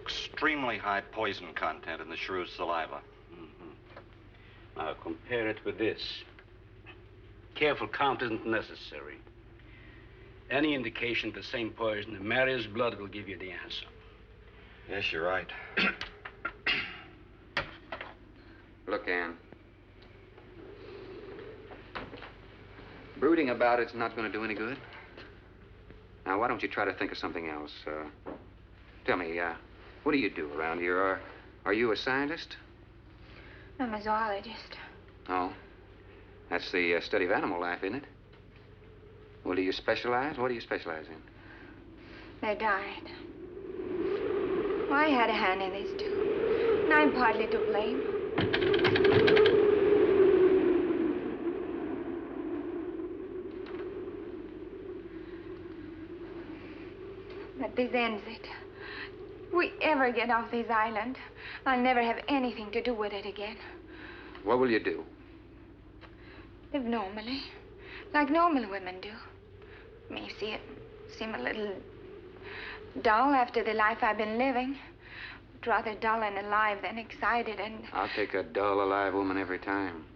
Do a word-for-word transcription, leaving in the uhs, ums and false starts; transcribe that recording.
extremely high poison content in the shrew's saliva. Mm-hmm. Now compare it with this. Careful count isn't necessary. Any indication of the same poison in Mary's blood will give you the answer. Yes, you're right. Look, Ann. Brooding about it's not going to do any good. Now, why don't you try to think of something else? Uh, tell me, uh, what do you do around here? Are, are you a scientist? I'm a zoologist. Oh. That's the uh, study of animal life, isn't it? Well, do you specialize? What do you specialize in? They died. Well, I had a hand in this, too. And I'm partly to blame. But this ends it. If we ever get off this island, I'll never have anything to do with it again. What will you do? Live normally, like normal women do. May see it seem a little dull after the life I've been living. But rather dull and alive than excited and... I'll take a dull, alive woman every time.